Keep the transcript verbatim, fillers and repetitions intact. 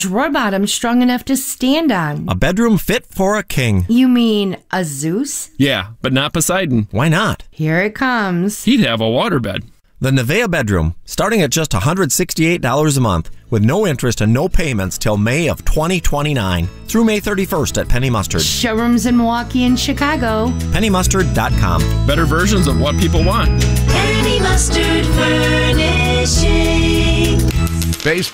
Drawer bottom strong enough to stand on. A bedroom fit for a king. You mean a Zeus? Yeah, but not Poseidon. Why not? Here it comes. He'd have a waterbed. The Nevea bedroom, starting at just one hundred sixty-eight dollars a month, with no interest and no payments till May of twenty twenty-nine, through May thirty-first at Penny Mustard. Showrooms in Milwaukee and Chicago. penny mustard dot com. Better versions of what people want. Penny Mustard Furnishing. Baseball.